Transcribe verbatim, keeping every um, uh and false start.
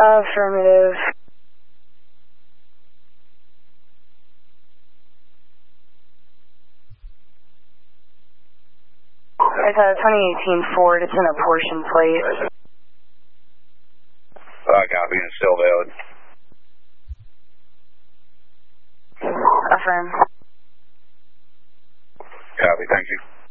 Affirmative. It's a twenty eighteen Ford. It's in a portion plate. Uh, copy, and it's still valid. Affirm. Copy, thank you.